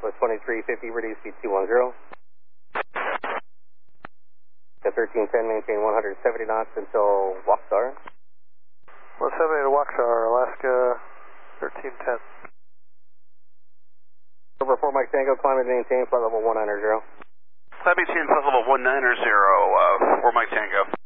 Southwest 2350, reduce speed 210. At 1310, maintain 170 knots until Waxar. 170 to Waxar, Alaska, 1310. Over 4 Mike Tango, climb and maintain flight level 190. Climb maintain flight level 190, 4 Mike Tango.